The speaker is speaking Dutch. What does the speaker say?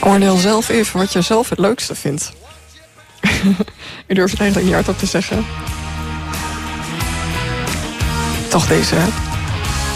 Oordeel zelf even wat je zelf het leukste vindt. Ik durf het eigenlijk niet hardop te zeggen. Toch deze, hè?